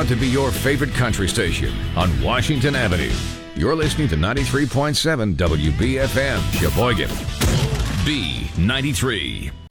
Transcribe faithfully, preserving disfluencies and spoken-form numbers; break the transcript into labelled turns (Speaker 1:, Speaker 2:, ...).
Speaker 1: proud to be your favorite country station on Washington Avenue. You're listening to ninety-three point seven W B F M, Sheboygan. B ninety-three.